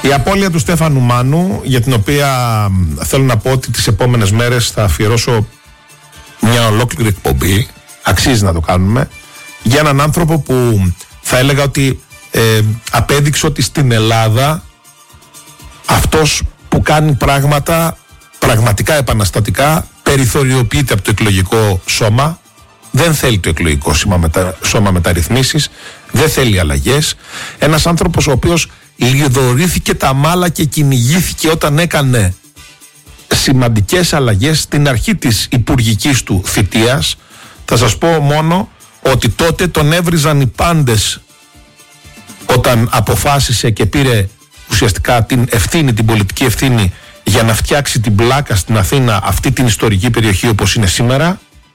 Η απώλεια του Στέφανου Μάνου, για την οποία θέλω να πω ότι τις επόμενες μέρες θα αφιερώσω μια ολόκληρη εκπομπή, αξίζει να το κάνουμε, για έναν άνθρωπο που θα έλεγα ότι απέδειξε ότι στην Ελλάδα αυτός που κάνει πράγματα πραγματικά επαναστατικά περιθωριοποιείται από το εκλογικό σώμα. Δεν θέλει το εκλογικό σώμα μεταρρυθμίσεις, δεν θέλει αλλαγές. Ένας άνθρωπος ο οποίος λιδωρήθηκε τα μάλα και κυνηγήθηκε όταν έκανε σημαντικές αλλαγές στην αρχή της υπουργικής του θητείας. Θα σας πω μόνο ότι τότε τον έβριζαν οι πάντες όταν αποφάσισε και πήρε ουσιαστικά την ευθύνη, την πολιτική ευθύνη, για να φτιάξει την πλάκα στην Αθήνα, αυτή την ιστορική περιοχή όπως είναι σήμερα,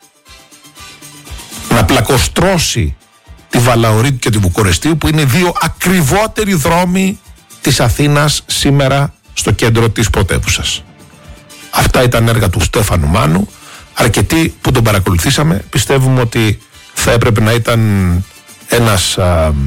να πλακοστρώσει τη Βαλαωρίτου και τη Βουκουρεστίου, που είναι δύο ακριβότεροι δρόμοι της Αθήνας σήμερα στο κέντρο της πρωτεύουσας. Αυτά ήταν έργα του Στέφανου Μάνου. Αρκετοί που τον παρακολουθήσαμε πιστεύουμε ότι θα έπρεπε να ήταν ένας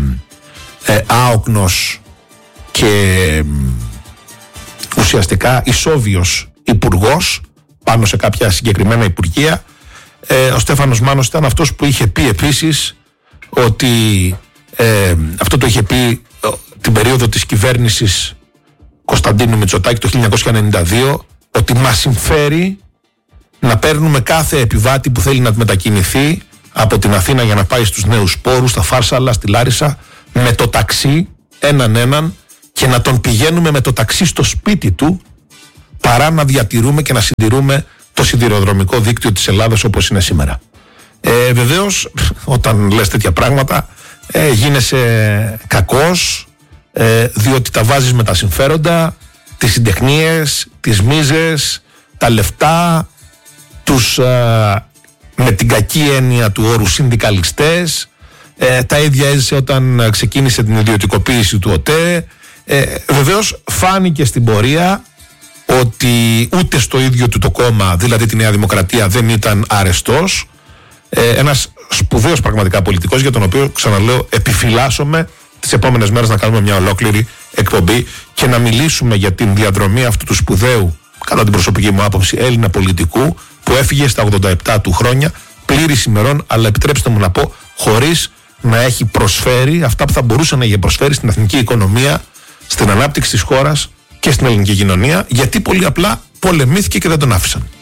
άοκνος και ουσιαστικά ισόβιος υπουργός πάνω σε κάποια συγκεκριμένα υπουργεία. Ο Στέφανος Μάνος ήταν αυτός που είχε πει επίσης ότι αυτό το είχε πει την περίοδο της κυβέρνησης Κωνσταντίνου Μητσοτάκη το 1992, ότι μας συμφέρει να παίρνουμε κάθε επιβάτη που θέλει να μετακινηθεί από την Αθήνα για να πάει στους Νέους Πόρους, στα Φάρσαλα, στη Λάρισα, με το ταξί έναν και να τον πηγαίνουμε με το ταξί στο σπίτι του, παρά να διατηρούμε και να συντηρούμε το σιδηροδρομικό δίκτυο της Ελλάδας όπως είναι σήμερα. Βεβαίως, όταν λες τέτοια πράγματα, γίνεσαι κακός, διότι τα βάζεις με τα συμφέροντα, τις συντεχνίες, τις μίζες, τα λεφτά, με την κακή έννοια του όρου συνδικαλιστές. Τα ίδια έζησε όταν ξεκίνησε την ιδιωτικοποίηση του ΟΤΕ. Βεβαίως φάνηκε στην πορεία ότι ούτε στο ίδιο του το κόμμα, δηλαδή τη Νέα Δημοκρατία, δεν ήταν αρεστός. Ένας σπουδαίος πραγματικά πολιτικός, για τον οποίο, ξαναλέω, επιφυλάσσομαι τις επόμενες μέρες να κάνουμε μια ολόκληρη εκπομπή και να μιλήσουμε για την διαδρομή αυτού του σπουδαίου, κατά την προσωπική μου άποψη, Έλληνα πολιτικού, που έφυγε στα 87 του χρόνια, πλήρης ημερών, αλλά επιτρέψτε μου να πω, χωρίς να έχει προσφέρει αυτά που θα μπορούσε να έχει προσφέρει στην εθνική οικονομία, στην ανάπτυξη της χώρας και στην ελληνική κοινωνία, γιατί πολύ απλά πολεμήθηκε και δεν τον άφησαν.